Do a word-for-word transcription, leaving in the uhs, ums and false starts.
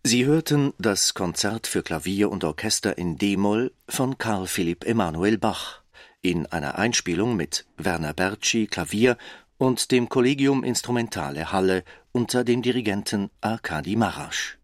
Sie hörten das Konzert für Klavier und Orchester in d-Moll von Carl Philipp Emanuel Bach in einer Einspielung mit Werner Bertschi Klavier und dem Collegium Instrumentale Halle unter dem Dirigenten Arkadi Marasch.